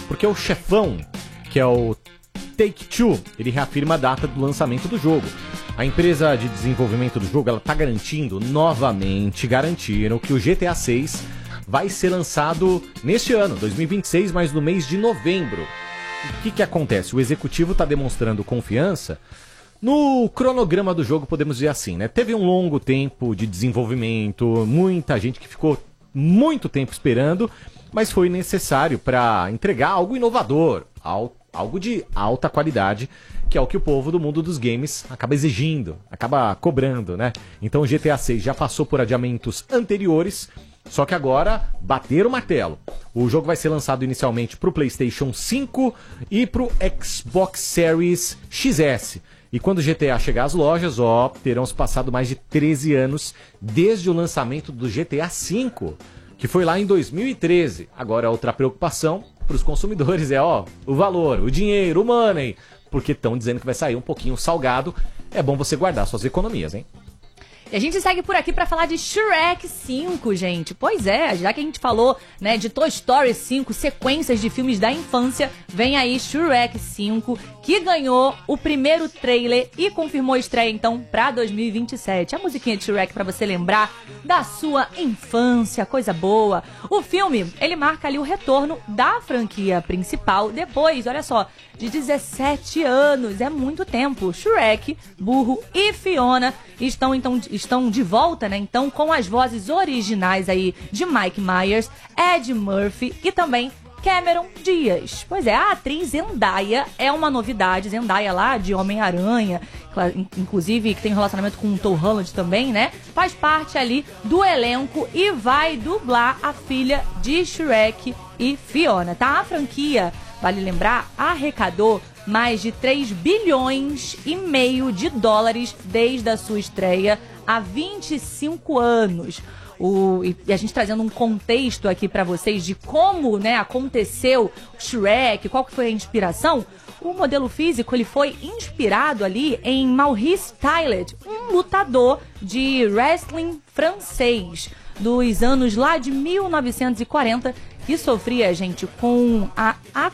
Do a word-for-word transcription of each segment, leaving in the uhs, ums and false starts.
porque o chefão, que é o Take-Two, ele reafirma a data do lançamento do jogo. A empresa de desenvolvimento do jogo, ela tá garantindo, novamente garantiram, que o G T A seis vai ser lançado neste ano, dois mil e vinte e seis, mas no mês de novembro. O que que acontece? O executivo tá demonstrando confiança no cronograma do jogo, podemos dizer assim, né? Teve um longo tempo de desenvolvimento, muita gente que ficou muito tempo esperando, mas foi necessário para entregar algo inovador, algo de alta qualidade, que é o que o povo do mundo dos games acaba exigindo, acaba cobrando, né? Então o G T A seis já passou por adiamentos anteriores, só que agora bateram o martelo. O jogo vai ser lançado inicialmente para o PlayStation cinco e para o Xbox Series X S. E quando o G T A chegar às lojas, ó, terão se passado mais de treze anos desde o lançamento do G T A cinco, que foi lá em dois mil e treze. Agora, outra preocupação para os consumidores é, ó, o valor, o dinheiro, o money, porque estão dizendo que vai sair um pouquinho salgado. É bom você guardar suas economias, hein? E a gente segue por aqui pra falar de Shrek cinco, gente. Pois é, já que a gente falou, né, de Toy Story cinco, sequências de filmes da infância, vem aí Shrek cinco, que ganhou o primeiro trailer e confirmou a estreia, então, pra dois mil e vinte e sete. A musiquinha de Shrek pra você lembrar da sua infância, coisa boa. O filme, ele marca ali o retorno da franquia principal depois, olha só, de dezessete anos. É muito tempo. Shrek, Burro e Fiona estão, então, estão de volta, né? Então, com as vozes originais aí de Mike Myers, Ed Murphy e também Cameron Diaz. Pois é, a atriz Zendaya é uma novidade. Zendaya lá de Homem-Aranha, inclusive que tem relacionamento com o Tom Holland também, né? Faz parte ali do elenco e vai dublar a filha de Shrek e Fiona, tá? A franquia, vale lembrar, arrecadou mais de três bilhões e meio de dólares desde a sua estreia há vinte e cinco anos. O, e a gente trazendo um contexto aqui pra vocês de como, né, aconteceu Shrek, qual que foi a inspiração. O modelo físico, ele foi inspirado ali em Maurice Tillet, um lutador de wrestling francês dos anos lá de mil novecentos e quarenta, que sofria, gente, com a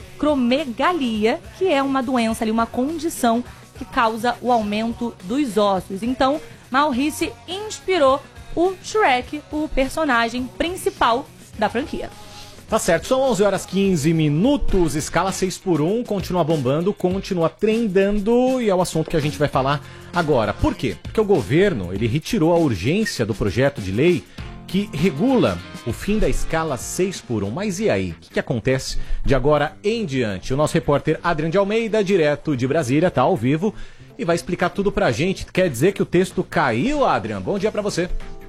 acromegalia, que é uma doença ali, uma condição que causa o aumento dos ossos. Então, Maurice inspirou o Shrek, o personagem principal da franquia. Tá certo, são onze horas e quinze minutos, escala seis por um, continua bombando, continua trendando e é o assunto que a gente vai falar agora. Por quê? Porque o governo, ele retirou a urgência do projeto de lei que regula o fim da escala seis por um. Mas e aí? O que, que acontece de agora em diante? O nosso repórter Adrian de Almeida, direto de Brasília, tá ao vivo e vai explicar tudo pra gente. Quer dizer que o texto caiu, Adrian? Bom dia pra você.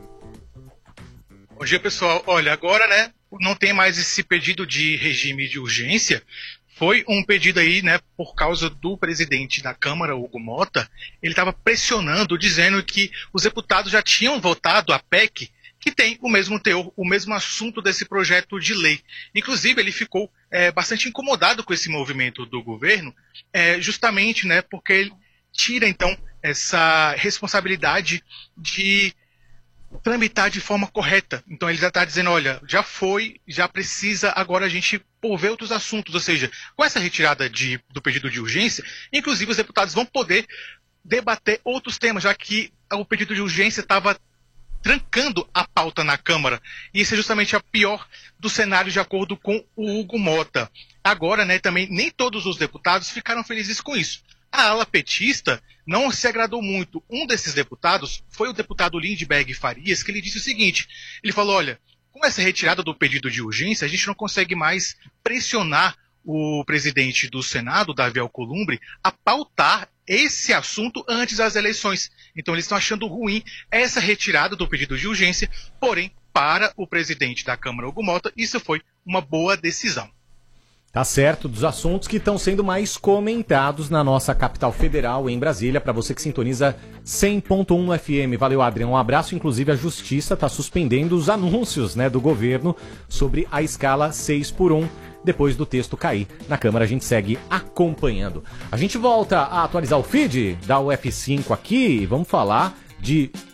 Bom dia, pessoal. Olha, agora, né, não tem mais esse pedido de regime de urgência. Foi um pedido aí, né, por causa do presidente da Câmara, Hugo Mota. Ele estava pressionando, dizendo que os deputados já tinham votado a P E C, que tem o mesmo teor, o mesmo assunto desse projeto de lei. Inclusive, ele ficou é, bastante incomodado com esse movimento do governo, é, justamente, né, porque ele tira, então, essa responsabilidade de tramitar de forma correta. Então ele já está dizendo, olha, já foi, já precisa agora a gente por ver outros assuntos, ou seja, com essa retirada de, do pedido de urgência, inclusive os deputados vão poder debater outros temas, já que o pedido de urgência estava trancando a pauta na Câmara, e isso é justamente a pior dos cenários de acordo com o Hugo Mota. Agora, né, também nem todos os deputados ficaram felizes com isso. A ala petista não se agradou muito. Um desses deputados foi o deputado Lindbergh Farias, que ele disse o seguinte, ele falou, olha, com essa retirada do pedido de urgência, a gente não consegue mais pressionar o presidente do Senado, Davi Alcolumbre, a pautar esse assunto antes das eleições. Então eles estão achando ruim essa retirada do pedido de urgência, porém, para o presidente da Câmara, Hugo Mota, isso foi uma boa decisão. Tá certo, dos assuntos que estão sendo mais comentados na nossa capital federal, em Brasília, para você que sintoniza cem ponto um no F M. Valeu, Adriano. Um abraço. Inclusive, a Justiça está suspendendo os anúncios, né, do governo sobre a escala seis por um. Depois do texto cair na Câmara, a gente segue acompanhando. A gente volta a atualizar o feed da U F cinco aqui e vamos falar de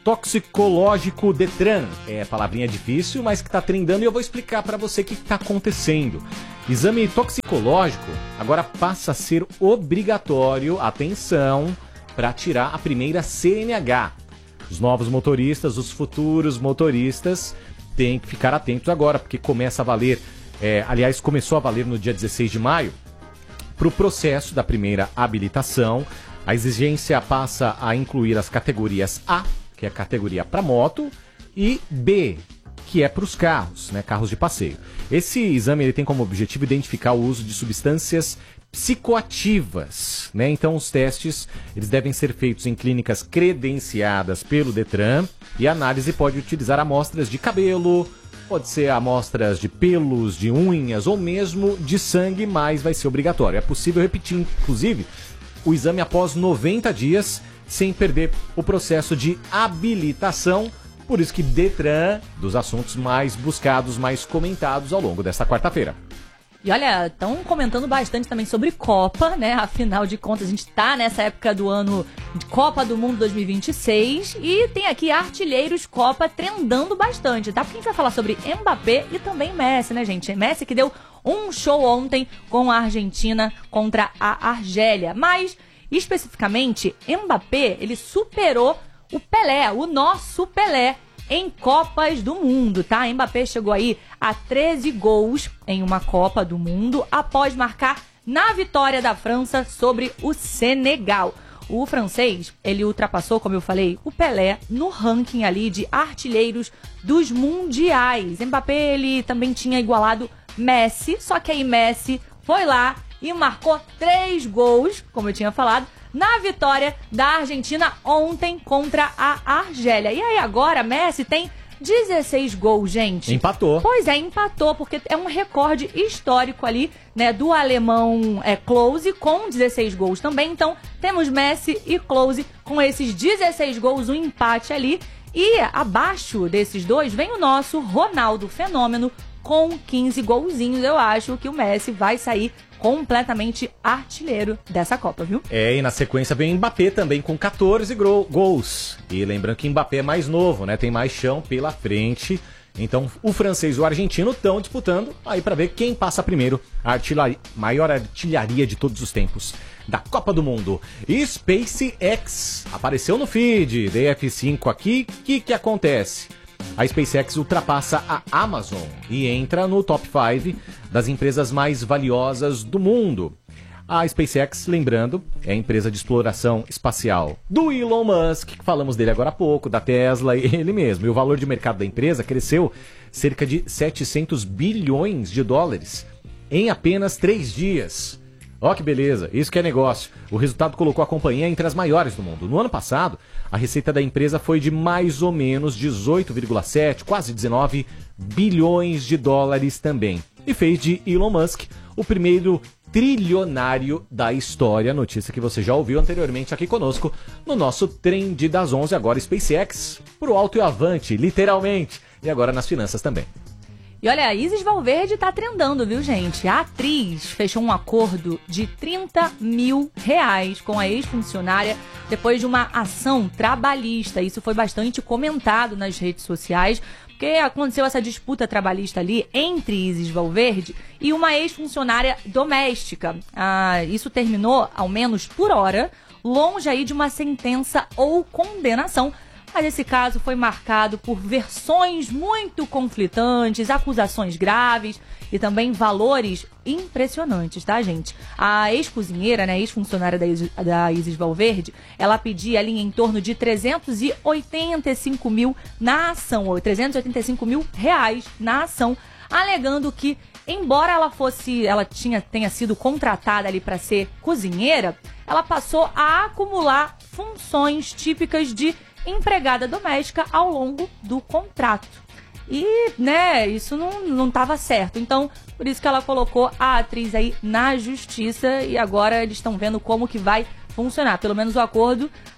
toxicológico Detran. É palavrinha difícil, mas que tá trendando e eu vou explicar para você o que tá acontecendo. Exame toxicológico agora passa a ser obrigatório, atenção, para tirar a primeira C N H. Os novos motoristas, os futuros motoristas, têm que ficar atentos agora, porque começa a valer, é, aliás, começou a valer no dia dezesseis de maio, para o processo da primeira habilitação. A exigência passa a incluir as categorias A, que é a categoria para moto, e B, que é para os carros, né, carros de passeio. Esse exame ele tem como objetivo identificar o uso de substâncias psicoativas, né? Então os testes eles devem ser feitos em clínicas credenciadas pelo Detran e a análise pode utilizar amostras de cabelo, pode ser amostras de pelos, de unhas ou mesmo de sangue, mas vai ser obrigatório. É possível repetir, inclusive, o exame após noventa dias sem perder o processo de habilitação. Por isso que Detran, dos assuntos mais buscados, mais comentados ao longo desta quarta-feira. E olha, estão comentando bastante também sobre Copa, né? Afinal de contas, a gente tá nessa época do ano de Copa do Mundo dois mil e vinte e seis e tem aqui artilheiros Copa trendando bastante, tá? Porque a gente vai falar sobre Mbappé e também Messi, né, gente? Messi que deu um show ontem com a Argentina contra a Argélia. Mas, especificamente, Mbappé, ele superou o Pelé, o nosso Pelé, em Copas do Mundo, tá? Mbappé chegou aí a treze gols em uma Copa do Mundo após marcar na vitória da França sobre o Senegal. O francês, ele ultrapassou, como eu falei, o Pelé no ranking ali de artilheiros dos mundiais. Mbappé, ele também tinha igualado Messi, só que aí Messi foi lá e marcou três gols, como eu tinha falado, na vitória da Argentina ontem contra a Argélia. E aí agora Messi tem dezesseis gols, gente. Empatou. Pois é, empatou, porque é um recorde histórico ali, né, do alemão é, Klose, com dezesseis gols também. Então, temos Messi e Klose com esses dezesseis gols, um empate ali. E abaixo desses dois vem o nosso Ronaldo Fenômeno com quinze golzinhos. Eu acho que o Messi vai sair completamente artilheiro dessa Copa, viu? É, e na sequência vem Mbappé também com catorze gro- gols. E lembrando que Mbappé é mais novo, né? Tem mais chão pela frente. Então o francês e o argentino estão disputando aí para ver quem passa primeiro a artilharia, maior artilharia de todos os tempos da Copa do Mundo. E SpaceX apareceu no feed, D F cinco aqui. O que que acontece? A SpaceX ultrapassa a Amazon e entra no top cinco das empresas mais valiosas do mundo. A SpaceX, lembrando, é a empresa de exploração espacial do Elon Musk, que falamos dele agora há pouco, da Tesla e ele mesmo. E o valor de mercado da empresa cresceu cerca de setecentos bilhões de dólares em apenas três dias. Ó que beleza, isso que é negócio. O resultado colocou a companhia entre as maiores do mundo. No ano passado, a receita da empresa foi de mais ou menos dezoito vírgula sete, quase dezenove bilhões de dólares também. E fez de Elon Musk o primeiro trilionário da história. Notícia que você já ouviu anteriormente aqui conosco no nosso Trend das onze. Agora SpaceX pro alto e avante, literalmente. E agora nas finanças também. E olha, a Isis Valverde tá trendando, viu, gente? A atriz fechou um acordo de trinta mil reais com a ex-funcionária depois de uma ação trabalhista. Isso foi bastante comentado nas redes sociais, porque aconteceu essa disputa trabalhista ali entre Isis Valverde e uma ex-funcionária doméstica. Ah, isso terminou, ao menos por hora, longe aí de uma sentença ou condenação. Mas esse caso foi marcado por versões muito conflitantes, acusações graves e também valores impressionantes, tá, gente? A ex-cozinheira, né, ex-funcionária da Isis, da Isis Valverde, ela pedia ali em torno de trezentos e oitenta e cinco mil na ação, ou trezentos e oitenta e cinco mil reais na ação, alegando que, embora ela fosse, ela tinha, tenha sido contratada ali para ser cozinheira, ela passou a acumular funções típicas de empregada doméstica ao longo do contrato. E, né, isso não, não tava certo. Então, por isso que ela colocou a atriz aí na justiça e agora eles estão vendo como que vai funcionar. Pelo menos o acordo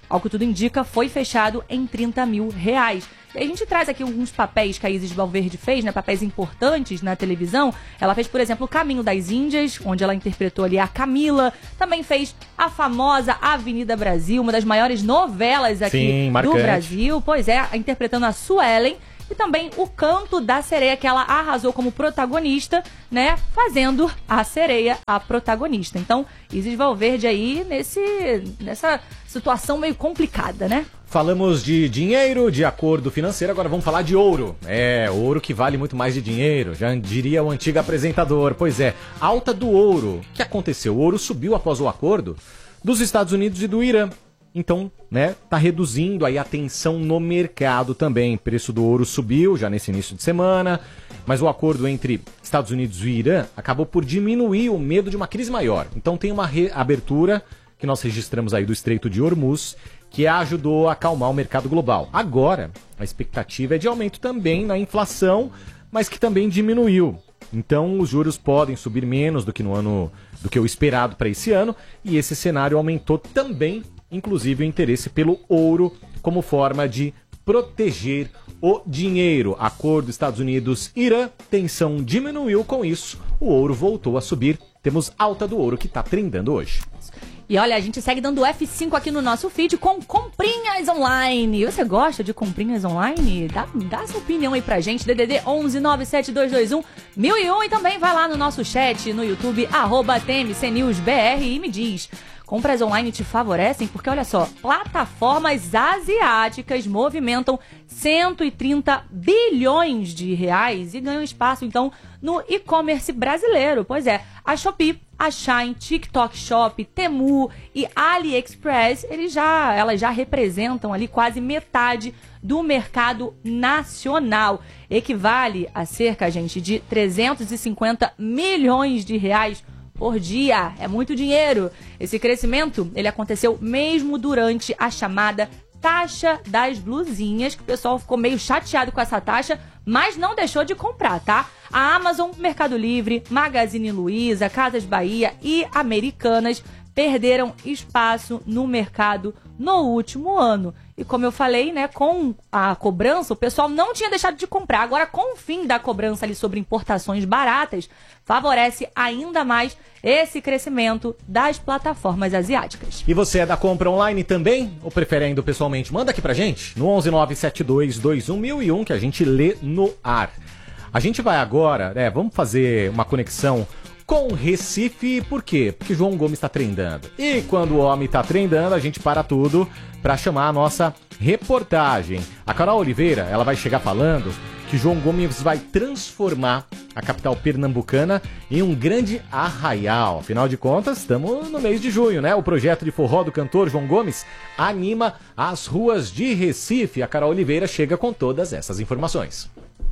ao que tudo indica, foi fechado em trinta mil reais. E a gente traz aqui alguns papéis que a Isis Valverde fez, né? Papéis importantes na televisão. Ela fez, por exemplo, O Caminho das Índias, onde ela interpretou ali a Camila. Também fez a famosa Avenida Brasil, uma das maiores novelas aqui Sim, do marcante. Brasil. Pois é, interpretando a Suelen. E também O Canto da Sereia, que ela arrasou como protagonista, né? Fazendo a sereia a protagonista. Então, Isis Valverde aí nesse, nessa situação meio complicada, né? Falamos de dinheiro, de acordo financeiro, agora vamos falar de ouro. É, ouro que vale muito mais de dinheiro, já diria o antigo apresentador. Pois é, alta do ouro. O que aconteceu? O ouro subiu após o acordo dos Estados Unidos e do Irã. Então, né, tá reduzindo aí a tensão no mercado também. O preço do ouro subiu já nesse início de semana, mas o acordo entre Estados Unidos e Irã acabou por diminuir o medo de uma crise maior. Então tem uma reabertura que nós registramos aí do Estreito de Hormuz, que ajudou a acalmar o mercado global. Agora, a expectativa é de aumento também na inflação, mas que também diminuiu. Então, os juros podem subir menos do que no ano, do que o esperado para esse ano, e esse cenário aumentou também, inclusive, o interesse pelo ouro como forma de proteger o dinheiro. Acordo Estados Unidos-Irã, tensão diminuiu com isso, o ouro voltou a subir. Temos alta do ouro que está trendando hoje. E olha, a gente segue dando F cinco aqui no nosso feed com comprinhas online. Você gosta de comprinhas online? Dá, dá sua opinião aí pra gente. D D D onze nove sete dois dois um mil e um e também vai lá no nosso chat no YouTube, arroba T M C News B R e me diz. Compras online te favorecem? Porque olha só, plataformas asiáticas movimentam cento e trinta bilhões de reais e ganham espaço, então, no e-commerce brasileiro. Pois é, a Shopee, a Shein, TikTok Shop, Temu e AliExpress, eles já, elas já representam ali quase metade do mercado nacional. Equivale a cerca, gente, de trezentos e cinquenta milhões de reais por dia. É muito dinheiro. Esse crescimento, ele aconteceu mesmo durante a chamada taxa das blusinhas, que o pessoal ficou meio chateado com essa taxa, mas não deixou de comprar, tá? A Amazon, Mercado Livre, Magazine Luiza, Casas Bahia e Americanas perderam espaço no mercado no último ano. E como eu falei, né, com a cobrança, o pessoal não tinha deixado de comprar. Agora, com o fim da cobrança ali sobre importações baratas, favorece ainda mais esse crescimento das plataformas asiáticas. E você é da compra online também? Ou prefere ainda pessoalmente? Manda aqui pra gente no onze nove sete dois dois um mil e um que a gente lê no ar. A gente vai agora, né, vamos fazer uma conexão com Recife, por quê? Porque João Gomes está trendando. E quando o homem está trendando, a gente para tudo para chamar a nossa reportagem. A Carol Oliveira, ela vai chegar falando que João Gomes vai transformar a capital pernambucana em um grande arraial. Afinal de contas, estamos no mês de junho, né? O projeto de forró do cantor João Gomes anima as ruas de Recife. A Carol Oliveira chega com todas essas informações.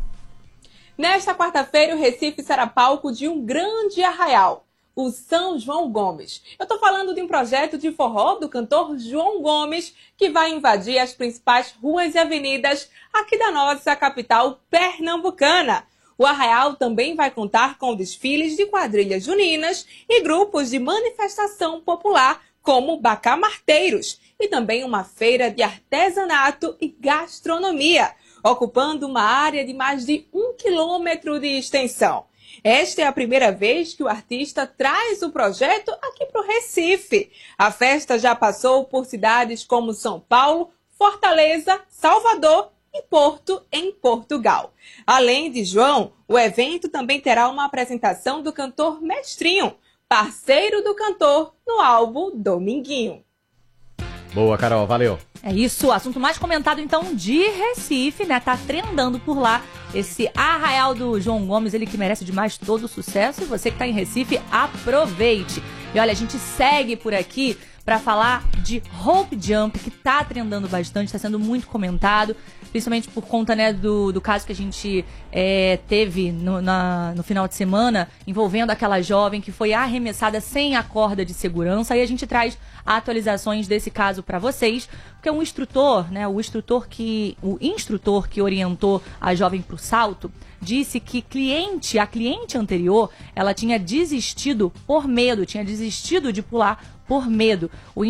Nesta quarta-feira, o Recife será palco de um grande arraial, o São João Gomes. Eu estou falando de um projeto de forró do cantor João Gomes, que vai invadir as principais ruas e avenidas aqui da nossa capital pernambucana. O arraial também vai contar com desfiles de quadrilhas juninas e grupos de manifestação popular, como bacamarteiros, e também uma feira de artesanato e gastronomia, ocupando uma área de mais de um quilômetro de extensão. Esta é a primeira vez que o artista traz o projeto aqui para o Recife. A festa já passou por cidades como São Paulo, Fortaleza, Salvador e Porto, em Portugal. Além de João, o evento também terá uma apresentação do cantor Mestrinho, parceiro do cantor no álbum Dominguinho. Boa, Carol, valeu. É isso, o assunto mais comentado então de Recife, né? Tá trendando por lá esse arraial do João Gomes, ele que merece demais todo o sucesso. E você que tá em Recife, aproveite. E olha, a gente segue por aqui para falar de Hope Jump, que tá trendando bastante, tá sendo muito comentado, principalmente por conta, né, do, do caso que a gente é, teve no, na, no final de semana, envolvendo aquela jovem que foi arremessada sem a corda de segurança. E a gente traz atualizações desse caso para vocês, porque um instrutor, né, o instrutor que, o instrutor que orientou a jovem pro salto, disse que cliente, a cliente anterior, ela tinha desistido por medo, tinha desistido de pular por medo. O instrutor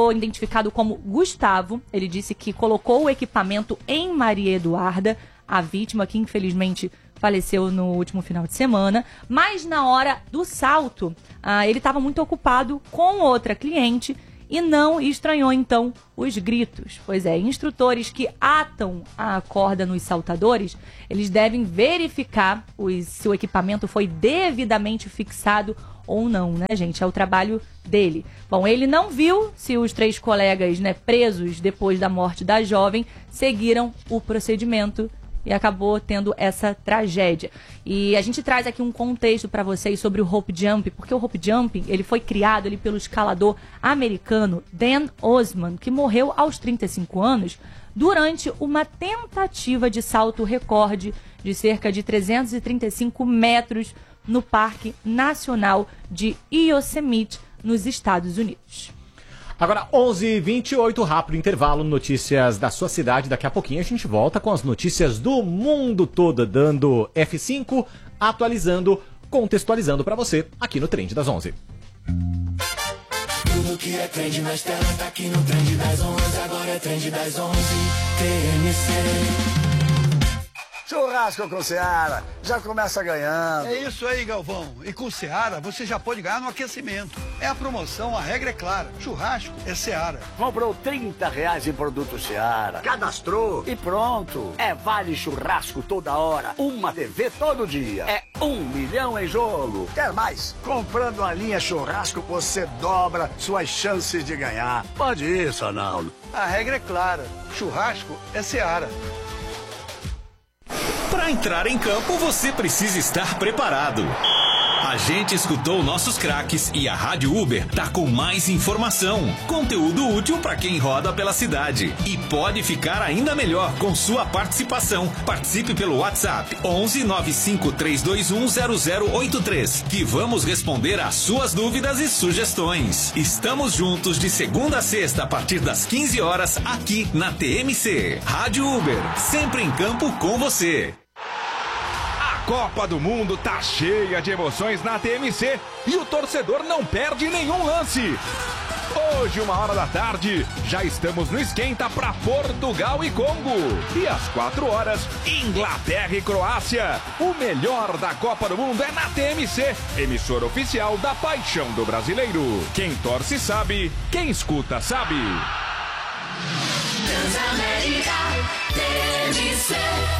ficou identificado como Gustavo. Ele disse que colocou o equipamento em Maria Eduarda, a vítima que infelizmente faleceu no último final de semana. Mas na hora do salto, ah, ele estava muito ocupado com outra cliente e não estranhou então os gritos. Pois é, instrutores que atam a corda nos saltadores, eles devem verificar os, se o equipamento foi devidamente fixado ou não, né, gente? É o trabalho dele. Bom, ele não viu se os três colegas, né, presos depois da morte da jovem seguiram o procedimento e acabou tendo essa tragédia. E a gente traz aqui um contexto para vocês sobre o rope jump, porque o rope jump, ele foi criado ali pelo escalador americano Dan Osman, que morreu aos trinta e cinco anos durante uma tentativa de salto recorde de cerca de trezentos e trinta e cinco metros no Parque Nacional de Yosemite, nos Estados Unidos. Agora, onze e vinte e oito, rápido intervalo, notícias da sua cidade. Daqui a pouquinho a gente volta com as notícias do mundo todo, dando F cinco, atualizando, contextualizando para você aqui no Trend das onze. Tudo que é trend nas telas tá aqui no Trend das onze, agora é Trend das onze, T M C. Churrasco com Seara, já começa ganhando. É isso aí, Galvão. E com Seara, você já pode ganhar no aquecimento. É a promoção, a regra é clara. Churrasco é Seara. Comprou trinta reais em produto Seara, cadastrou e pronto. É vale churrasco toda hora, uma T V todo dia. É um milhão em jogo. Quer mais? Comprando a linha churrasco, você dobra suas chances de ganhar. Pode ir, Sonaldo. A regra é clara. Churrasco é Seara. Para entrar em campo, você precisa estar preparado. A gente escutou nossos craques e a Rádio Uber tá com mais informação, conteúdo útil para quem roda pela cidade. E pode ficar ainda melhor com sua participação. Participe pelo WhatsApp onze nove cinco três dois um zero zero oito três, que vamos responder às suas dúvidas e sugestões. Estamos juntos de segunda a sexta a partir das quinze horas aqui na T M C. Rádio Uber, sempre em campo com você. Copa do Mundo tá cheia de emoções na T M C e o torcedor não perde nenhum lance. Hoje, uma hora da tarde, já estamos no esquenta para Portugal e Congo. E às quatro horas, Inglaterra e Croácia. O melhor da Copa do Mundo é na T M C, emissora oficial da paixão do brasileiro. Quem torce sabe, quem escuta sabe. Transamérica, T M C.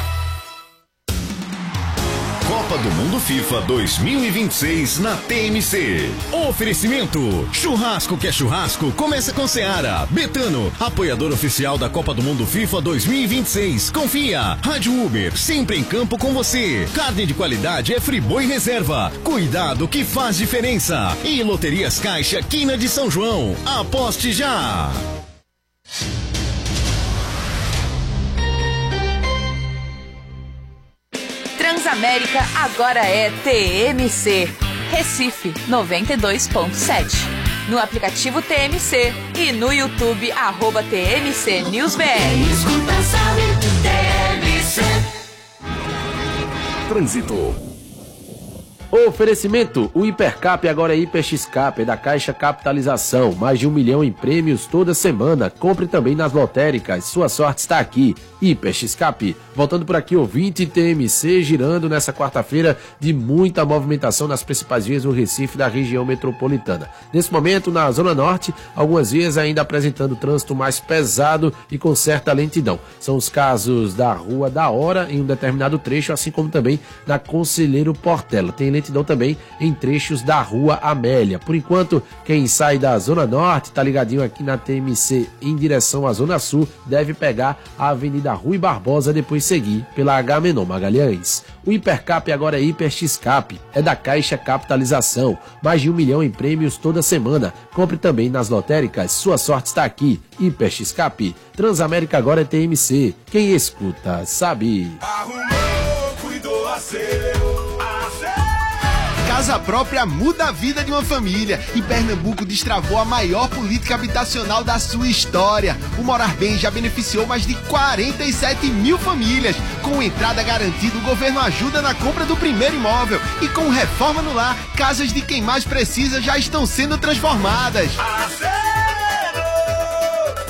Copa do Mundo FIFA dois mil e vinte e seis na T M C. Oferecimento: churrasco que é churrasco, começa com Seara. Betano, apoiador oficial da Copa do Mundo FIFA dois mil e vinte e seis. Confia. Rádio Uber, sempre em campo com você. Carne de qualidade é Friboi Reserva. Cuidado que faz diferença. E Loterias Caixa, Quina de São João. Aposte já. Transamérica agora é T M C. Recife noventa e dois ponto sete. No aplicativo T M C e no YouTube, arroba T M C News B R. Escuta, sabe, T M C. Trânsito. Oferecimento: o Hipercap agora é Hiper X-Cap, é da Caixa Capitalização. Mais de um milhão em prêmios toda semana. Compre também nas lotéricas. Sua sorte está aqui. Hiper X-Cap. Voltando por aqui, ouvinte T M C, girando nessa quarta-feira de muita movimentação nas principais vias do Recife e da região metropolitana. Nesse momento, na Zona Norte, algumas vias ainda apresentando trânsito mais pesado e com certa lentidão. São os casos da Rua da Hora em um determinado trecho, assim como também na Conselheiro Portela. Tem lentidão também em trechos da Rua Amélia. Por enquanto, quem sai da Zona Norte, tá ligadinho aqui na T M C em direção à Zona Sul, deve pegar a Avenida Rui Barbosa, depois seguir pela Agamenon Magalhães. O Hipercap agora é Hiper X-Cap, é da Caixa Capitalização. Mais de um milhão em prêmios toda semana. Compre também nas lotéricas, sua sorte está aqui. Hiper X-Cap. Transamérica agora é T M C. Quem escuta, sabe. Arrumou, cuidou, acertou. Casa própria muda a vida de uma família e Pernambuco destravou a maior política habitacional da sua história. O Morar Bem já beneficiou mais de quarenta e sete mil famílias. Com entrada garantida, o governo ajuda na compra do primeiro imóvel. E com reforma no lar, casas de quem mais precisa já estão sendo transformadas. Acertou!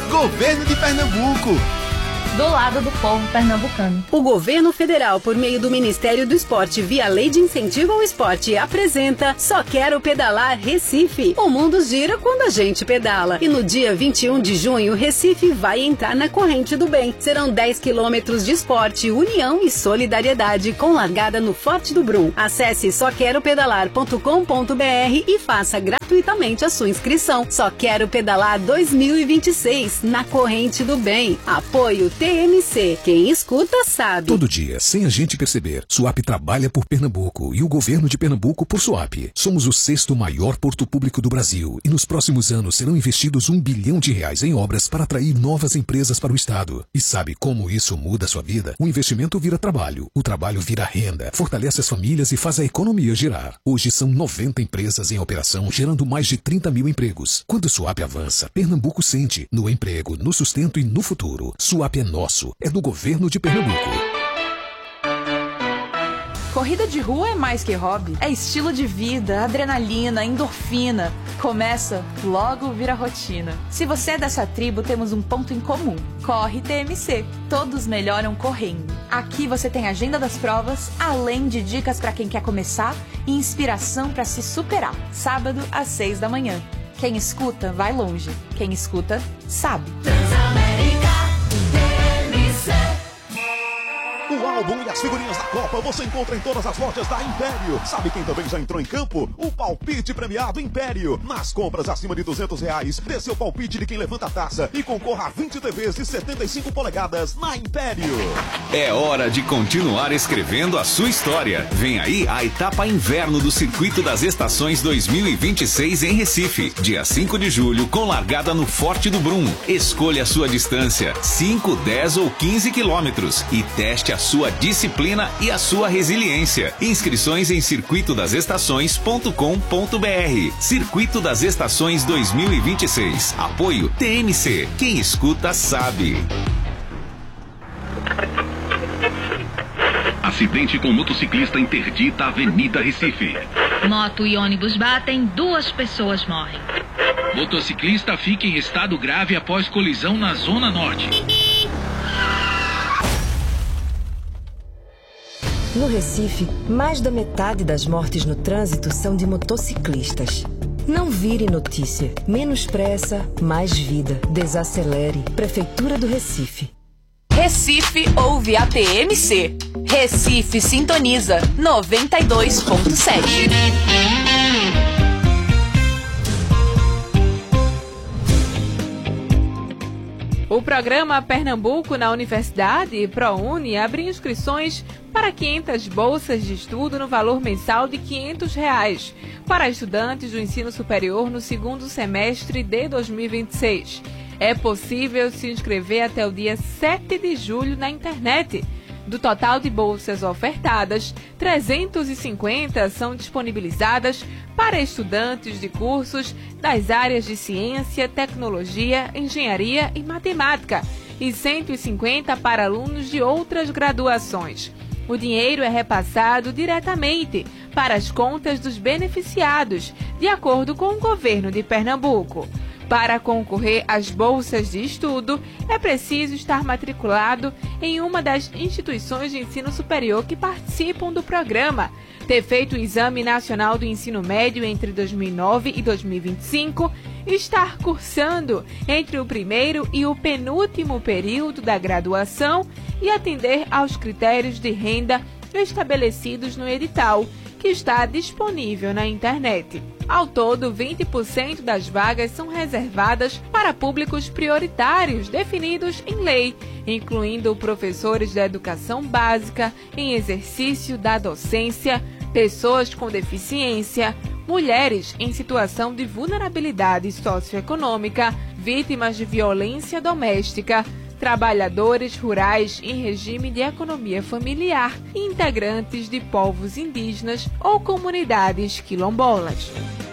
Governo de Pernambuco. Do lado do povo pernambucano. O governo federal, por meio do Ministério do Esporte, via Lei de Incentivo ao Esporte, apresenta Só Quero Pedalar Recife. O mundo gira quando a gente pedala. E no dia vinte e um de junho, Recife vai entrar na corrente do bem. Serão dez quilômetros de esporte, união e solidariedade, com largada no Forte do Brum. Acesse só quero pedalar ponto com ponto br e faça gratuitamente a sua inscrição. Só Quero Pedalar dois mil e vinte e seis, na corrente do bem. Apoio T M C. Quem escuta sabe. Todo dia, sem a gente perceber, Suape trabalha por Pernambuco e o governo de Pernambuco por Suape. Somos o sexto maior porto público do Brasil e nos próximos anos serão investidos um bilhão de reais em obras para atrair novas empresas para o estado. E sabe como isso muda a sua vida? O investimento vira trabalho, o trabalho vira renda, fortalece as famílias e faz a economia girar. Hoje são noventa empresas em operação, gerando mais de trinta mil empregos. Quando o Suape avança, Pernambuco sente no emprego, no sustento e no futuro. Suape é nosso, é do governo de Pernambuco. Corrida de rua é mais que hobby, é estilo de vida, adrenalina, endorfina. Começa, logo vira rotina. Se você é dessa tribo, temos um ponto em comum. Corre T M C. Todos melhoram correndo. Aqui você tem a agenda das provas, além de dicas para quem quer começar e inspiração para se superar. Sábado às seis da manhã. Quem escuta, vai longe. Quem escuta, sabe. O álbum e as figurinhas da Copa você encontra em todas as lojas da Império. Sabe quem também já entrou em campo? O palpite premiado Império. Nas compras acima de duzentos reais, dê seu palpite de quem levanta a taça e concorra a vinte T Vs de setenta e cinco polegadas na Império. É hora de continuar escrevendo a sua história. Vem aí a etapa inverno do Circuito das Estações dois mil e vinte e seis em Recife. Dia cinco de julho, com largada no Forte do Brum. Escolha a sua distância, cinco, dez ou quinze quilômetros, e teste a sua disciplina e a sua resiliência. Inscrições em circuito das estações ponto com ponto br. Circuito das Estações dois mil e vinte e seis. Apoio T M C. Quem escuta sabe. Acidente com motociclista interdita a Avenida Recife. Moto e ônibus batem, duas pessoas morrem. Motociclista fica em estado grave após colisão na Zona Norte. No Recife, mais da metade das mortes no trânsito são de motociclistas. Não vire notícia. Menos pressa, mais vida. Desacelere. Prefeitura do Recife. Recife ouve a T M C. Recife sintoniza noventa e dois ponto sete. O programa Pernambuco na Universidade, ProUni, abre inscrições para quinhentas bolsas de estudo no valor mensal de quinhentos reais para estudantes do ensino superior no segundo semestre de dois mil e vinte e seis. É possível se inscrever até o dia sete de julho na internet. Do total de bolsas ofertadas, trezentas e cinquenta são disponibilizadas para estudantes de cursos das áreas de ciência, tecnologia, engenharia e matemática e cento e cinquenta para alunos de outras graduações. O dinheiro é repassado diretamente para as contas dos beneficiados, de acordo com o governo de Pernambuco. Para concorrer às bolsas de estudo, é preciso estar matriculado em uma das instituições de ensino superior que participam do programa, ter feito o Exame Nacional do Ensino Médio entre dois mil e nove e dois mil e vinte e cinco, estar cursando entre o primeiro e o penúltimo período da graduação e atender aos critérios de renda estabelecidos no edital, que está disponível na internet. Ao todo, vinte por cento das vagas são reservadas para públicos prioritários definidos em lei, incluindo professores da educação básica, em exercício da docência, pessoas com deficiência, mulheres em situação de vulnerabilidade socioeconômica, vítimas de violência doméstica, trabalhadores rurais em regime de economia familiar e integrantes de povos indígenas ou comunidades quilombolas.